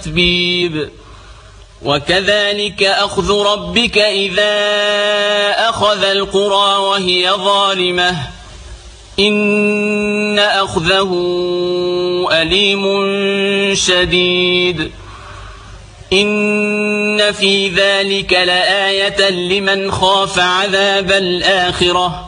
تتبيب وكذلك أخذ ربك إذا أخذ القرى وهي ظالمة إن أخذه أليم شديد إن في ذلك لآية لمن خاف عذاب الآخرة